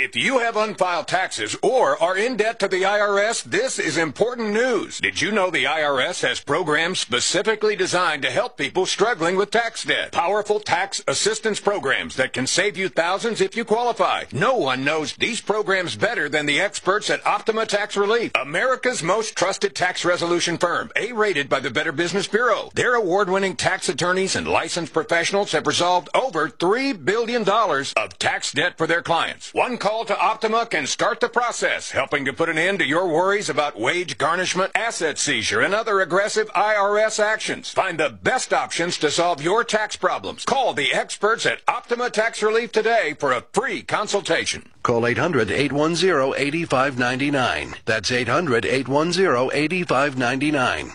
If you have unfiled taxes or are in debt to the IRS, this is important news. Did you know the IRS has programs specifically designed to help people struggling with tax debt? Powerful tax assistance programs that can save you thousands if you qualify. No one knows these programs better than the experts at Optima Tax Relief, America's most trusted tax resolution firm, A-rated by the Better Business Bureau. Their award-winning tax attorneys and licensed professionals have resolved over $3 billion of tax debt for their clients. One call to Optima can start the process, helping to put an end to your worries about wage garnishment, asset seizure, and other aggressive IRS actions. Find the best options to solve your tax problems. Call the experts at Optima Tax Relief today for a free consultation. Call 800-810-8599. That's 800-810-8599.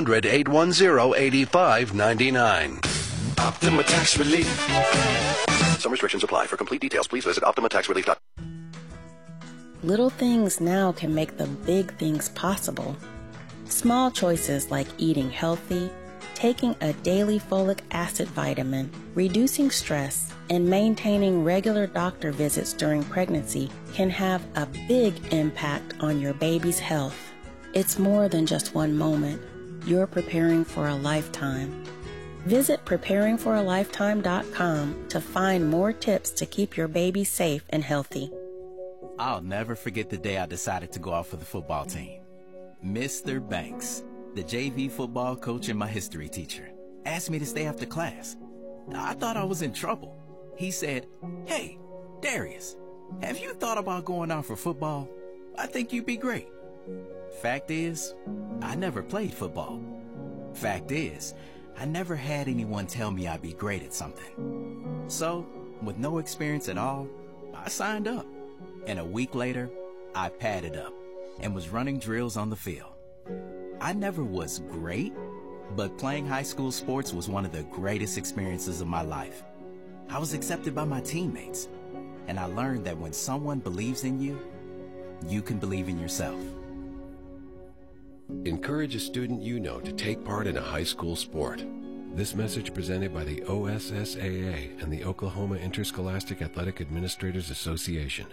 800-810-8599. Optima Tax Relief. Some restrictions apply. For complete details, please visit OptimaTaxRelief.com. Little things now can make the big things possible. Small choices like eating healthy, taking a daily folic acid vitamin, reducing stress, and maintaining regular doctor visits during pregnancy can have a big impact on your baby's health. It's more than just one moment. You're preparing for a lifetime. Visit preparingforalifetime.com to find more tips to keep your baby safe and healthy. I'll never forget the day I decided to go out for the football team. Mr. Banks, the JV football coach and my history teacher, asked me to stay after class. I thought I was in trouble. He said, "Hey, Darius, have you thought about going out for football? I think you'd be great." Fact is, I never played football. Fact is, I never had anyone tell me I'd be great at something. So, with no experience at all, I signed up. And a week later, I padded up and was running drills on the field. I never was great, but playing high school sports was one of the greatest experiences of my life. I was accepted by my teammates, and I learned that when someone believes in you, you can believe in yourself. Encourage a student you know to take part in a high school sport. This message presented by the OSSAA and the Oklahoma Interscholastic Athletic Administrators Association.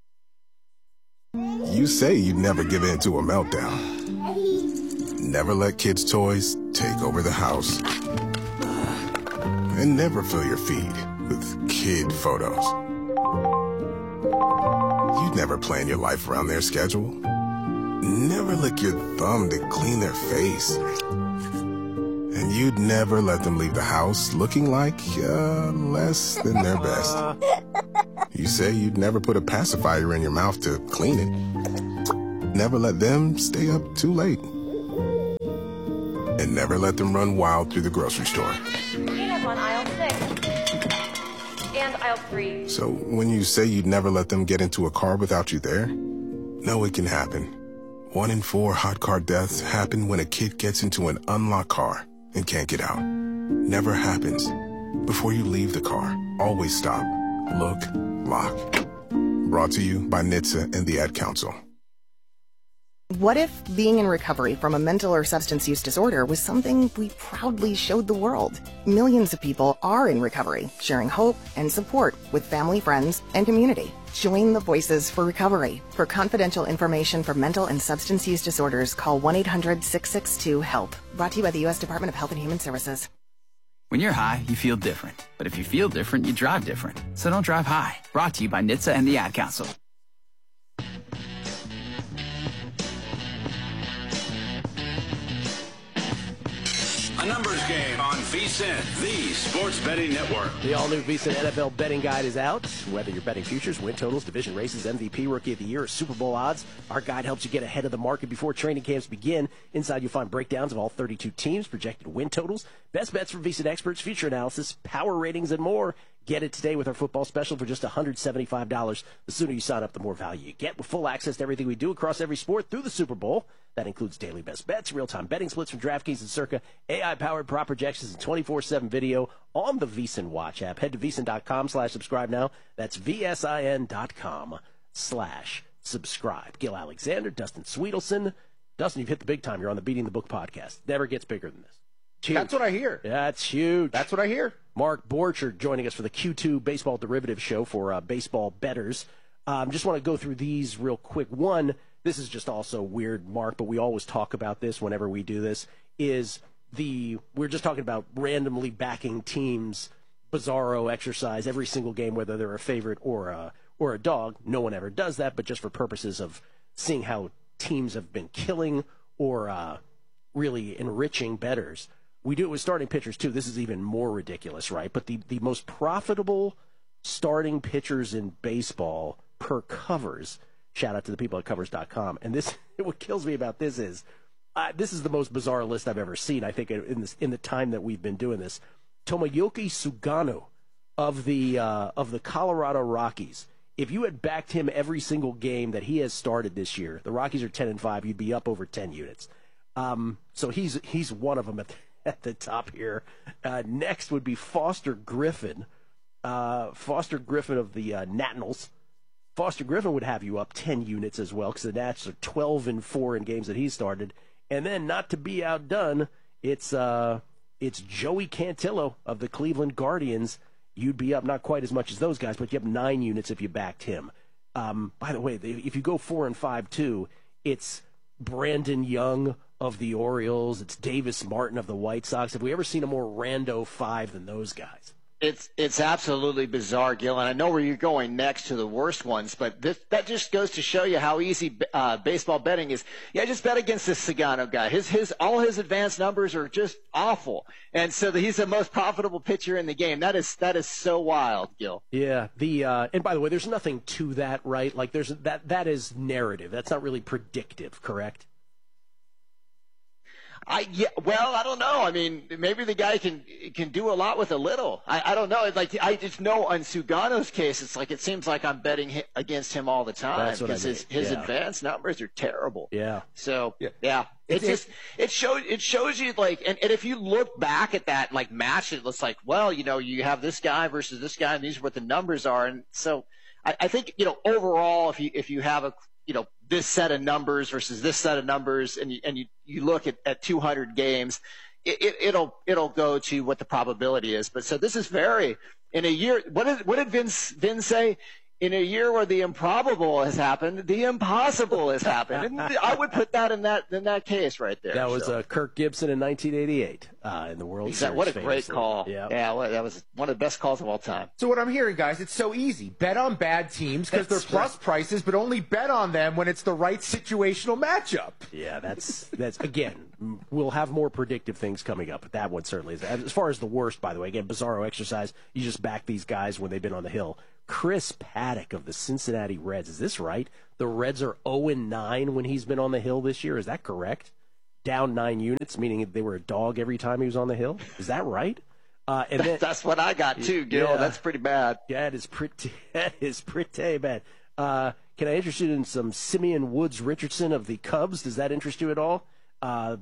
You say you'd never give in to a meltdown. Never let kids' toys take over the house. And never fill your feed with kid photos. You'd never plan your life around their schedule. Never lick your thumb to clean their face. And you'd never let them leave the house looking like less than their best. You say you'd never put a pacifier in your mouth to clean it. Never let them stay up too late. And never let them run wild through the grocery store. Peanuts on aisle 6 and aisle 3. So when you say you'd never let them get into a car without you there, know it can happen. 1 in 4 hot car deaths happen when a kid gets into an unlocked car and can't get out. Never happens. Before you leave the car, always stop, look, lock. Brought to you by NHTSA and the Ad Council. What if being in recovery from a mental or substance use disorder was something we proudly showed the world? Millions of people are in recovery, sharing hope and support with family, friends, and community. Join the Voices for Recovery. For confidential information for mental and substance use disorders, call 1-800-662-HELP. Brought to you by the U.S. Department of Health and Human Services. When you're high, you feel different. But if you feel different, you drive different. So don't drive high. Brought to you by NHTSA and the Ad Council. A numbers game on VSiN, the sports betting network. The all-new VSiN NFL betting guide is out. Whether you're betting futures, win totals, division races, MVP, Rookie of the Year, or Super Bowl odds, our guide helps you get ahead of the market before training camps begin. Inside, you'll find breakdowns of all 32 teams, projected win totals, best bets from VSiN experts, future analysis, power ratings, and more. Get it today with our football special for just $175. The sooner you sign up, the more value you get with full access to everything we do across every sport through the Super Bowl. That includes daily best bets, real-time betting splits from DraftKings and Circa, AI-powered prop projections, and 24/7 video on the VSiN Watch app. Head to VSiN.com/subscribe now. That's VSIN.com/subscribe. Gil Alexander, Dustin Sweetelson. Dustin, you've hit the big time. You're on the Beating the Book podcast. Never gets bigger than this. Huge. That's what I hear. That's huge. That's what I hear. Mark Borchardt joining us for the Q2 Baseball Derivative Show for baseball bettors. Just want to go through these real quick. One, this is just also weird, Mark, but we always talk about this whenever we do this, is we're just talking about randomly backing teams' bizarro exercise every single game, whether they're a favorite or a dog. No one ever does that, but just for purposes of seeing how teams have been killing or really enriching bettors. We do it with starting pitchers, too. This is even more ridiculous, right? But the most profitable starting pitchers in baseball per covers, shout out to the people at covers.com. And this, what kills me about this is the most bizarre list I've ever seen, I think, in the time that we've been doing this. Tomoyoki Sugano of the Colorado Rockies. If you had backed him every single game that he has started this year, the Rockies are 10-5, you'd be up over 10 units. So he's one of them at the top here. Next would be Foster Griffin. Foster Griffin of the Nationals. Foster Griffin would have you up 10 units as well because the Nats are 12-4 in games that he started. And then, not to be outdone, it's Joey Cantillo of the Cleveland Guardians. You'd be up not quite as much as those guys, but you have 9 units if you backed him. By the way, if you go 4-5 too, it's Brandon Young of the Orioles. It's Davis Martin of the White Sox. Have we ever seen a more rando 5 than those guys? It's absolutely bizarre, Gil, and I know where you're going next to the worst ones, but that just goes to show you how easy baseball betting is. Yeah, just bet against this Sagano guy. All his advanced numbers are just awful, and so he's the most profitable pitcher in the game. That is so wild, Gil. Yeah. And by the way, there's nothing to that, right? Like that is narrative. That's not really predictive, correct? I don't know. I mean, maybe the guy can do a lot with a little. I don't know. I just know on Sugano's case, it's like it seems like I'm betting against him all the time because his advanced numbers are terrible. Yeah. So yeah. It shows you like, and if you look back at that like match, it looks like, well, you have this guy versus this guy, and these are what the numbers are, and so I think overall, if you have this set of numbers versus this set of numbers, and you look at 200 games, it'll go to what the probability is. But so this is in a year. What did Vin say? In a year where the improbable has happened, the impossible has happened. And I would put that in that case right there. That was Kirk Gibson in 1988 in the World Series. What a great call. Yeah, that was one of the best calls of all time. So what I'm hearing, guys, it's so easy. Bet on bad teams because they're plus prices, but only bet on them when it's the right situational matchup. Yeah, that's again, we'll have more predictive things coming up, but that one certainly is. As far as the worst, by the way, again, bizarro exercise, you just back these guys when they've been on the hill. Chris Paddock of the Cincinnati Reds. Is this right? The Reds are 0-9 when he's been on the hill this year. Is that correct? Down 9 units, meaning they were a dog every time he was on the hill. Is that right? And then, that's what I got too, Gil. Yeah, that's pretty bad. Yeah, that is pretty bad. Can I interest you in some Simeon Woods Richardson of the Cubs? Does that interest you at all? Of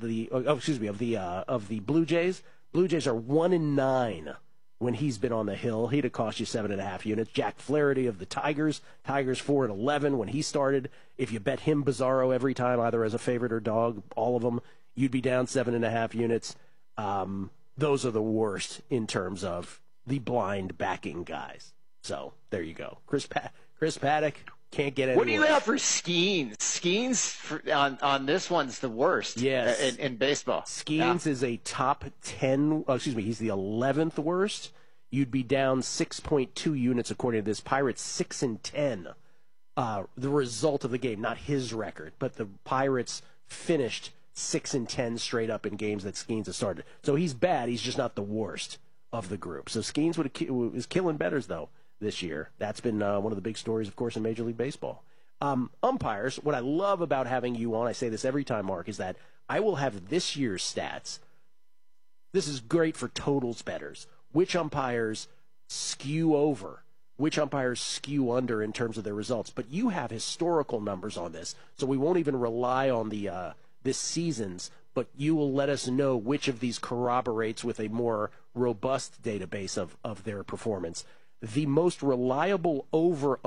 the Blue Jays. Blue Jays are 1-9. When he's been on the hill, he'd have cost you 7.5 units. Jack Flaherty of the Tigers 4-11 when he started. If you bet him bizarro every time, either as a favorite or dog, all of them, you'd be down 7.5 units. Those are the worst in terms of the blind backing guys. So there you go. Chris Paddock can't get any. What do you have for Skeens? Skeens on this one's the worst. Yes. In baseball. Skeens is a top 10. He's the 11th worst. You'd be down 6.2 units according to this. Pirates 6-10. The result of the game, not his record, but the Pirates finished 6-10 straight up in games that Skeens has started. So he's bad. He's just not the worst of the group. So Skeens is killing bettors though this year. That's been one of the big stories, of course, in Major League Baseball. Umpires, what I love about having you on, I say this every time, Mark, is that I will have this year's stats. This is great for totals bettors. Which umpires skew over? Which umpires skew under in terms of their results? But you have historical numbers on this, so we won't even rely on this season's, but you will let us know which of these corroborates with a more robust database of their performance. The most reliable over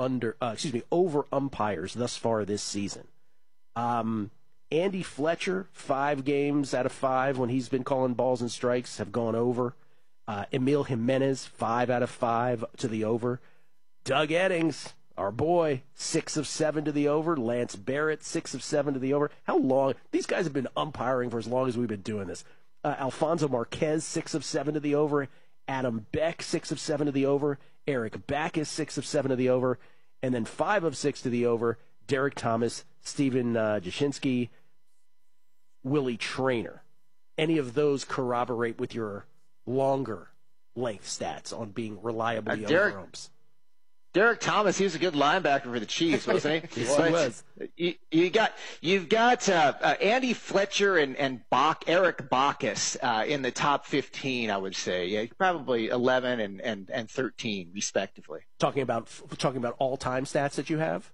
umpires thus far this season. Andy Fletcher, 5 games out of 5 when he's been calling balls and strikes have gone over. Emil Jimenez, 5 out of 5 to the over. Doug Eddings, our boy, 6 of 7 to the over. Lance Barrett, 6 of 7 to the over. How long? These guys have been umpiring for as long as we've been doing this. Alfonso Marquez, 6 of 7 to the over. Adam Beck, 6 of 7 to the over. Eric Backus, 6 of 7 to the over. And then 5 of 6 to the over. Derek Thomas, Steven Jashinsky, Willie Traynor. Any of those corroborate with your longer length stats on being reliably over umps? Derek Thomas, he was a good linebacker for the Chiefs, wasn't he? Yes, he was. You've got Andy Fletcher and Eric Backus in the top 15, I would say. Yeah, probably 11 and 13, respectively. Talking about all-time stats that you have?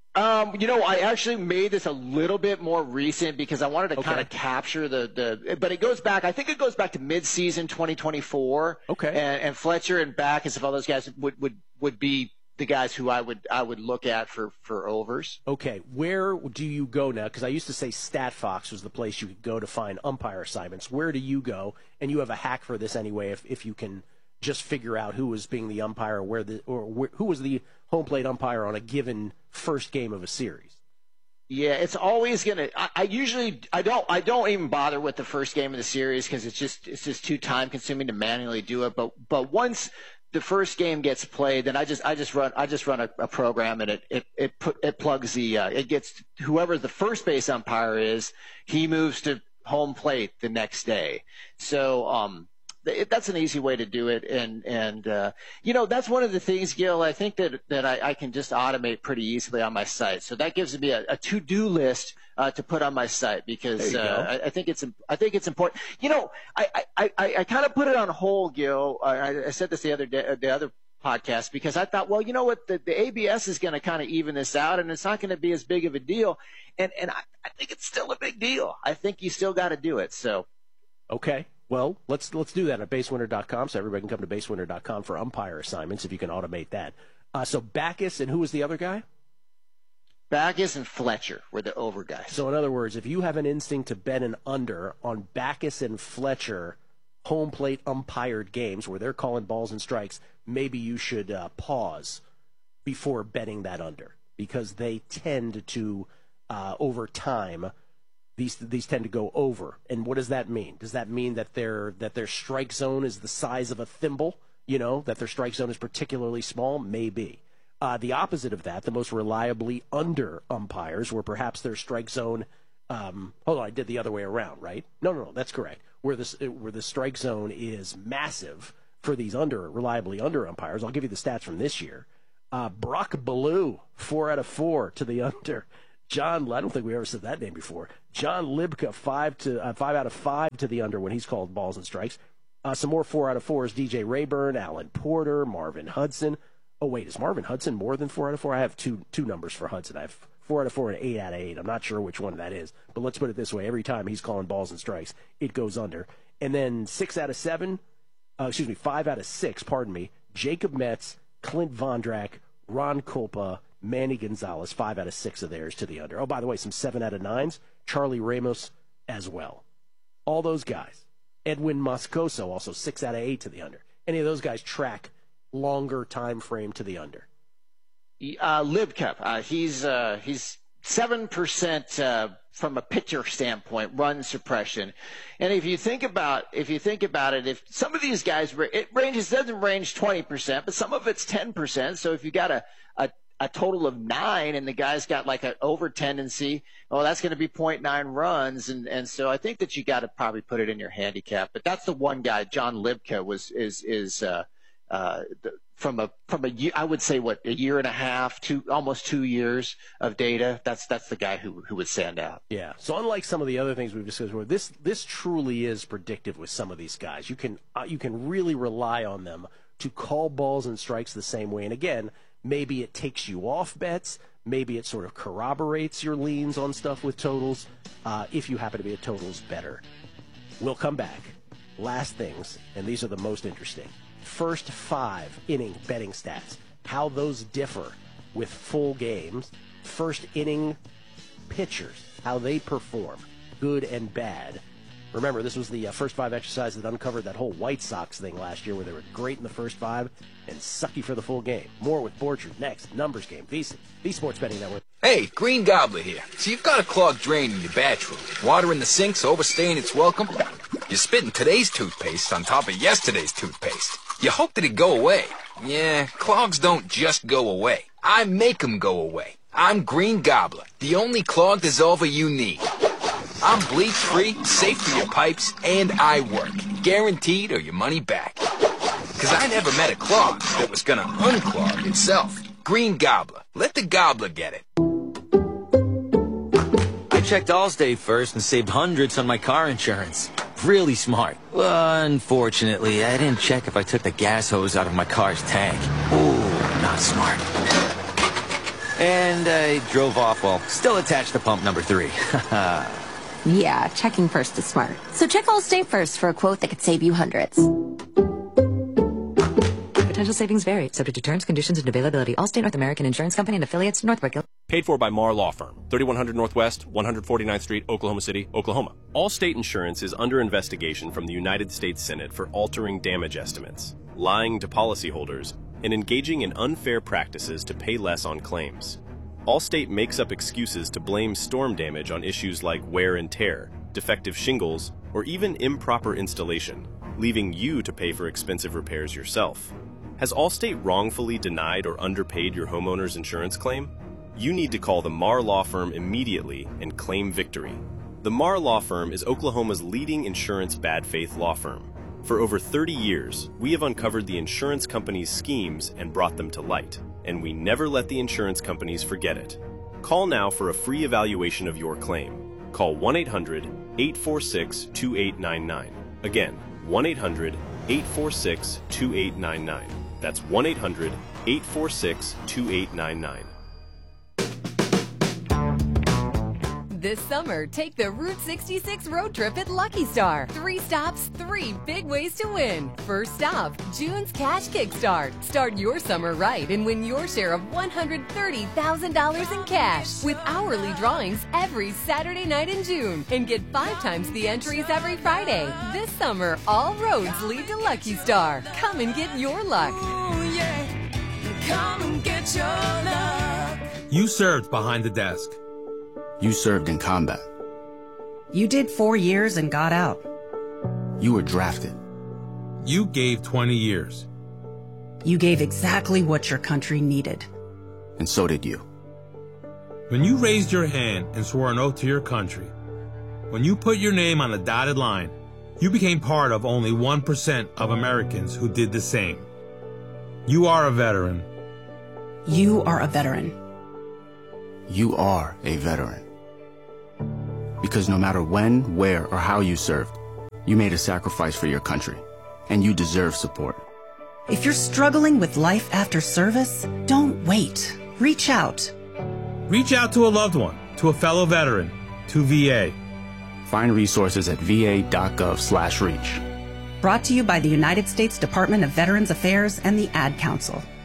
I actually made this a little bit more recent because I wanted to kind of capture but it goes back, I think it goes back to mid-season 2024. Okay. And Fletcher and Backus, if all those guys would be the guys who I would look at for overs. Okay. Where do you go now? Because I used to say StatFox was the place you could go to find umpire assignments. Where do you go? And you have a hack for this anyway, if you can just figure out who was being the umpire, who was the home plate umpire on a given first game of a series. Yeah, it's always gonna. I don't even bother with the first game of the series because it's just too time consuming to manually do it. But once the first game gets played, then I just run a program and it plugs it gets whoever the first base umpire is, he moves to home plate the next day. So that's an easy way to do it, and that's one of the things, Gil. I think that I can just automate pretty easily on my site. So that gives me a to-do list to put on my site because I think it's important. I kind of put it on hold, Gil. I said this the other podcast because I thought, well, you know what, the ABS is going to kind of even this out, and it's not going to be as big of a deal. And I think it's still a big deal. I think you still got to do it. So okay. Well, let's do that at basewinner.com so everybody can come to basewinner.com for umpire assignments if you can automate that. So Backus, and who was the other guy? Backus and Fletcher were the over guys. So in other words, if you have an instinct to bet an under on Backus and Fletcher home plate umpired games where they're calling balls and strikes, maybe you should pause before betting that under because they tend to, over time, These tend to go over. And what does that mean? Does that mean that their strike zone is the size of a thimble? That their strike zone is particularly small? Maybe. The opposite of that, the most reliably under umpires, where perhaps their strike zone hold on, I did the other way around, right? No, that's correct. Where the strike zone is massive for these reliably under umpires. I'll give you the stats from this year. Brock Ballou, 4 out of 4 to the under. John, I don't think we ever said that name before. John Libka, 5 out of 5 to the under when he's called balls and strikes. Some more 4 out of 4s, DJ Rayburn, Alan Porter, Marvin Hudson. Oh, wait, is Marvin Hudson more than 4 out of 4? I have two numbers for Hudson. I have 4 out of 4 and 8 out of 8. I'm not sure which one that is. But let's put it this way. Every time he's calling balls and strikes, it goes under. And then 5 out of 6, Jacob Metz, Clint Vondrak, Ron Kulpa, Manny Gonzalez, 5 out of 6 of theirs to the under. Oh, by the way, some 7 out of 9s. Charlie Ramos as well. All those guys. Edwin Moscoso, also 6 out of 8 to the under. Any of those guys track longer time frame to the under? Libka, he's 7% from a pitcher standpoint, run suppression. And if you think about it, if some of these guys, it doesn't range 20%, but some of it's 10%. So if you got a total of 9 and the guy's got like an over tendency, that's going to be 0.9 runs. And so I think that you got to probably put it in your handicap. But that's the one guy, John Libka, from a year, I would say a year and a half to almost 2 years of data. That's the guy who would stand out. Yeah. So unlike some of the other things we've discussed, where this truly is predictive with some of these guys. You can really rely on them to call balls and strikes the same way. And again, maybe it takes you off bets. Maybe it sort of corroborates your leans on stuff with totals. If you happen to be a totals bettor, we'll come back. Last things, and these are the most interesting. First 5 inning betting stats, how those differ with full games. First inning pitchers, how they perform, good and bad. Remember, this was the first 5 exercise that uncovered that whole White Sox thing last year where they were great in the first 5 and sucky for the full game. More with Borchard next. Numbers Game. VSiN, the Sports Betting Network. Hey, Green Gobbler here. So you've got a clogged drain in your bathroom. Water in the sink's overstaying its welcome. You're spitting today's toothpaste on top of yesterday's toothpaste. You hope that it go away. Yeah, clogs don't just go away. I make them go away. I'm Green Gobbler, the only clog dissolver you need. I'm bleach-free, safe for your pipes, and I work. Guaranteed or your money back. Because I never met a clog that was gonna unclog itself. Green Gobbler. Let the gobbler get it. I checked Allstate first and saved hundreds on my car insurance. Really smart. Unfortunately, I didn't check if I took the gas hose out of my car's tank. Ooh, not smart. And I drove off while still attached to pump number 3. Yeah, checking first is smart. So check Allstate first for a quote that could save you hundreds. Potential savings vary, subject to terms, conditions, and availability. Allstate North American Insurance Company and affiliates, Northbrook. Paid for by Marr Law Firm, 3100 Northwest, 149th Street, Oklahoma City, Oklahoma. Allstate Insurance is under investigation from the United States Senate for altering damage estimates, lying to policyholders, and engaging in unfair practices to pay less on claims. Allstate makes up excuses to blame storm damage on issues like wear and tear, defective shingles, or even improper installation, leaving you to pay for expensive repairs yourself. Has Allstate wrongfully denied or underpaid your homeowner's insurance claim? You need to call the Marr Law Firm immediately and claim victory. The Marr Law Firm is Oklahoma's leading insurance bad faith law firm. For over 30 years, we have uncovered the insurance companies' schemes and brought them to light, and we never let the insurance companies forget it. Call now for a free evaluation of your claim. Call 1-800-846-2899. Again, 1-800-846-2899. That's 1-800-846-2899. This summer, take the Route 66 road trip at Lucky Star. 3 stops, 3 big ways to win. First stop, June's Cash Kickstart. Start your summer right and win your share of $130,000 in cash with hourly drawings every Saturday night in June. And get 5 times the entries every Friday. This summer, all roads lead to Lucky Star. Come and get your luck. Ooh, yeah. Come and get your luck. You served behind the desk. You served in combat. You did 4 years and got out. You were drafted. You gave 20 years. You gave exactly what your country needed. And so did you. When you raised your hand and swore an oath to your country, when you put your name on the dotted line, you became part of only 1% of Americans who did the same. You are a veteran. You are a veteran. You are a veteran. Because no matter when, where, or how you served, you made a sacrifice for your country, and you deserve support. If you're struggling with life after service, don't wait. Reach out. Reach out to a loved one, to a fellow veteran, to VA. Find resources at va.gov/reach. Brought to you by the United States Department of Veterans Affairs and the Ad Council.